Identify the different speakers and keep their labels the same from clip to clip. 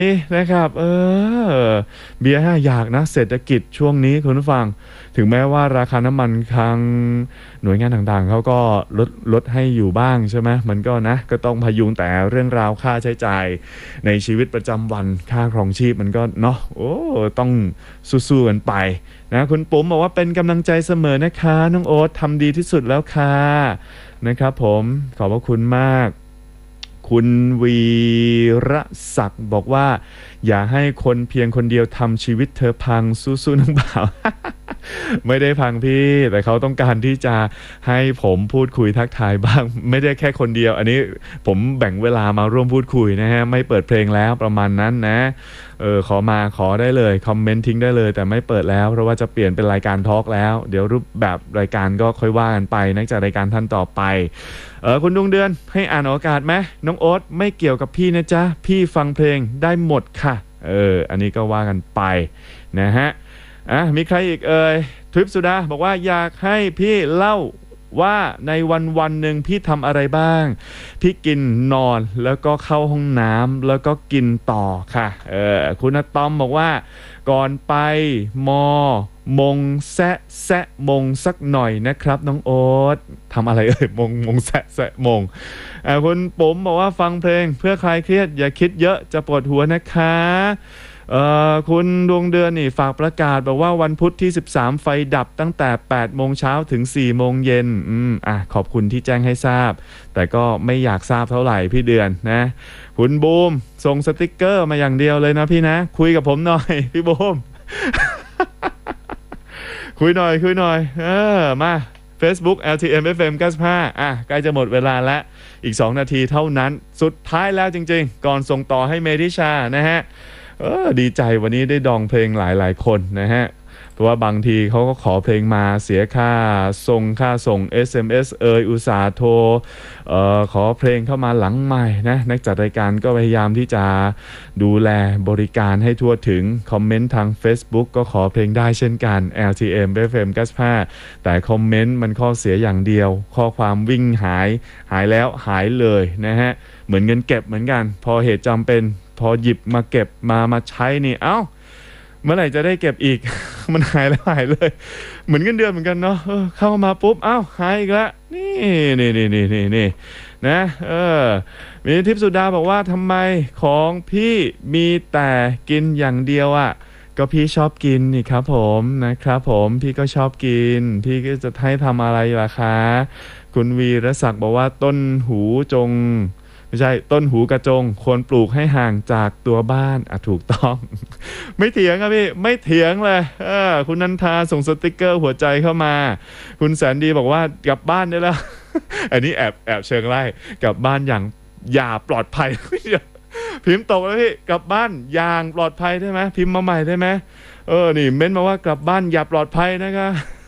Speaker 1: นะครับเบียร์5อย่างนะเศรษฐกิจช่วงนี้คุณผู้ฟังถึงแม้ว่าราคาน้ำมันทางหน่วยงานต่างๆเขาก็ลดให้อยู่บ้างใช่ไหมมันก็นะก็ต้องพยุงแต่เรื่องราวค่าใช้จ่ายในชีวิตประจำวันค่าครองชีพมันก็เนาะต้องสู้ๆกันไปนะคุณปุ๋มบอกว่าเป็นกำลังใจเสมอนะคะน้องโอ๊ตทำดีที่สุดแล้วค่ะนะครับผมขอบพระคุณมากคุณวีรศักดิ์บอกว่าอย่าให้คนเพียงคนเดียวทำชีวิตเธอพังสู้ๆน้องบ่าว ไม่ได้พังพี่แต่เขาต้องการที่จะให้ผมพูดคุยทักทายบ้างไม่ได้แค่คนเดียวอันนี้ผมแบ่งเวลามาร่วมพูดคุยนะฮะไม่เปิดเพลงแล้วประมาณนั้นนะขอได้เลยคอมเมนต์ทิ้งได้เลยแต่ไม่เปิดแล้วเพราะว่าจะเปลี่ยนเป็นรายการทอล์กแล้วเดี๋ยวรูปแบบรายการก็ค่อยว่ากันไปนักจากรายการท่านต่อไปคุณดวงเดือนให้อ่านโอกาสไหมน้องโอ๊ตไม่เกี่ยวกับพี่นะจ๊ะพี่ฟังเพลงได้หมดค่ะอันนี้ก็ว่ากันไปนะฮะมีใครอีกทริปสุดาบอกว่าอยากให้พี่เล่าว่าในวันหนึ่งพี่ทำอะไรบ้างพี่กินนอนแล้วก็เข้าห้องน้ำแล้วก็กินต่อค่ะคุณอะตอมบอกว่าก่อนไปมงแซะมงสักหน่อยนะครับน้องโอ๊ตทำอะไรมงแซะมงคุณปุ๋มบอกว่าฟังเพลงเพื่อคลายเครียดอย่าคิดเยอะจะปวดหัวนะคะคุณดวงเดือนนี่ฝากประกาศบอกว่าวันพุธที่13ไฟดับตั้งแต่8โมงเช้าถึง4โมงเย็นขอบคุณที่แจ้งให้ทราบแต่ก็ไม่อยากทราบเท่าไหร่พี่เดือนนะคุณบูมส่งสติกเกอร์มาอย่างเดียวเลยนะพี่นะคุยกับผมหน่อยพี่บูม คุยหน่อยมา Facebook LTM FM 95ใกล้จะหมดเวลาแล้วอีก2นาทีเท่านั้นสุดท้ายแล้วจริงๆก่อนส่งต่อให้เมธิชานะฮะดีใจวันนี้ได้ดองเพลงหลายคนนะฮะเพราะว่าบางทีเขาก็ขอเพลงมาเสียค่าส่ง SMS อุตส่าห์โทรขอเพลงเข้ามาหลังใหม่นะนักจัดรายการก็พยายามที่จะดูแลบริการให้ทั่วถึงคอมเมนต์ทาง Facebook ก็ขอเพลงได้เช่นกัน LTM FM 95แต่คอมเมนต์มันข้อเสียอย่างเดียวข้อความวิ่งหายแล้วหายเลยนะฮะเหมือนเงินเก็บเหมือนกันพอเหตุจำเป็นพอหยิบมาเก็บมาใช้นี่เมื่อไหร่จะได้เก็บอีก มันหายแล้วหายเลยเหมือนเงินเดือนเหมือนกันเนาะเข้ามาปุ๊บหายอีกแล้วนี่นะมีทิปสุดาบอกว่าทำไมของพี่มีแต่กินอย่างเดียวก็พี่ชอบกินนี่ครับผมนะครับผมพี่ก็ชอบกินพี่ก็จะให้ทำอะไรล่ะคะคุณวีรศักดิ์บอกว่าต้นหูกระจงควรปลูกให้ห่างจากตัวบ้านถูกต้อง ไม่เถียงครับพี่ไม่เถียงเลยคุณนันทาส่งสติกเกอร์หัวใจเข้ามาคุณแสนดีบอกว่ากลับบ้านได้แล้ว อันนี้แอบเชิงไล่กลับบ้านอย่าปลอดภัย พิมพ์ตกแล้วพี่กลับบ้านอย่างปลอดภัยได้ไหมพิมพ์มาใหม่ได้ไหมนี่เม้นมาว่ากลับบ้านอย่าปลอดภัยนะคะ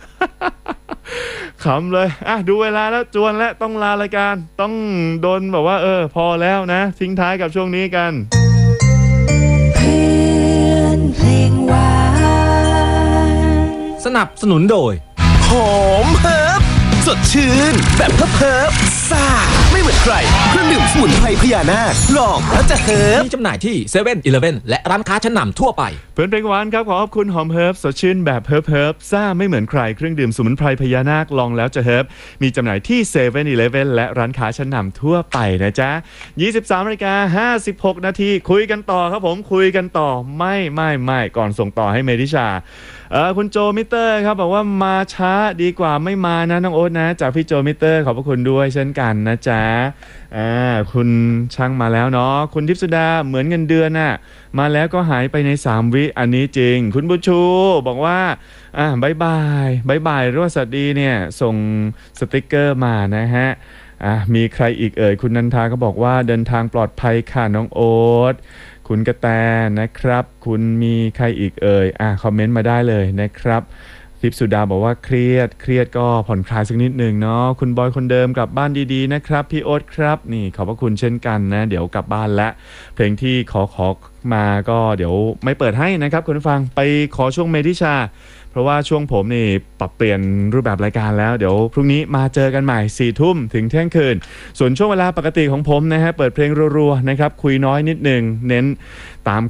Speaker 1: ขำเลยดูเวลาแล้วจวนแล้วต้องลารายการต้องโดนแบบว่าพอแล้วนะทิ้งท้ายกับช่วงนี้กัน
Speaker 2: เพื่อนเพลงหวาน
Speaker 3: สนับสนุนโดย
Speaker 4: หอมเฮิร์บสดชื่นแบบเฮิร์บซ่าไม่เหมือนใครเครื่องดื่มสมุนไพรพญานาคลองแล้วจะเฮิร์บ
Speaker 3: มีจำหน่ายที่เซเว่นอีเลฟเว่นและร้านค้าชั้นนำทั่วไป
Speaker 1: เพื่อนเพลงหวานครับขอบคุณหอมเฮิร์บสดชื่นแบบเฮิร์บซ่าไม่เหมือนใครเครื่องดื่มสมุนไพรพญานาคลองแล้วจะเฮิร์บมีจำหน่ายที่เซเว่นอีเลฟเว่นและร้านค้าชั้นนำทั่วไปนะจ๊ะ 23:56 นาทีคุยกันต่อครับผมคุยกันต่อไม่ก่อนส่งต่อให้เมธิชาคุณโจมิเตอร์ครับบอกว่ามาช้าดีกว่าไม่มานะน้องโอ๊ตนะจากพี่โจมิเตอร์ขอบพระคุณด้วยเช่นกันนะจ๊ะคุณช่างมาแล้วเนาะคุณทิพสุดาเหมือนเงินเดือนมาแล้วก็หายไปใน3วิอันนี้จริงคุณบุชูบอกว่าบายบายหรือว่าสวัสดีเนี่ยส่งสติกเกอร์มานะฮะมีใครอีกคุณนันทาก็บอกว่าเดินทางปลอดภัยค่ะน้องโอ๊ตคุณกระแตนะครับคุณมีใครอีกคอมเมนต์มาได้เลยนะครับทิพสุดาบอกว่าเครียดก็ผ่อนคลายสักนิดหนึ่งเนาะคุณบอยคนเดิมกลับบ้านดีๆนะครับพี่โอ๊ตครับนี่ขอบพระคุณเช่นกันนะเดี๋ยวกลับบ้านและเพลงที่ขอมาก็เดี๋ยวไม่เปิดให้นะครับคุณผู้ฟังไปขอช่วงเมธิชาเพราะว่าช่วงผมนี่ปรับเปลี่ยนรูปแบบรายการแล้วเดี๋ยวพรุ่งนี้มาเจอกันใหม่ 4 ทุ่มถึงเที่ยงคืนส่วนช่วงเวลาปกติของผมนะฮะเปิดเพลงรัวๆนะครับคุยน้อยนิดนึงเน้นตาม